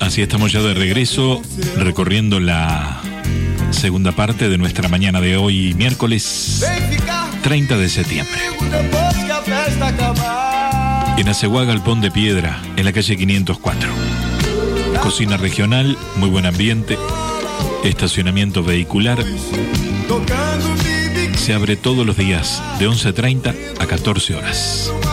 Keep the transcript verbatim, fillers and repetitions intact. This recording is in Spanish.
Así estamos ya de regreso, recorriendo la segunda parte de nuestra mañana de hoy, miércoles treinta de septiembre. En Aceguá, Galpón de Piedra, en la calle quinientos cuatro. Cocina regional, muy buen ambiente, estacionamiento vehicular. Se abre todos los días de once treinta a catorce horas.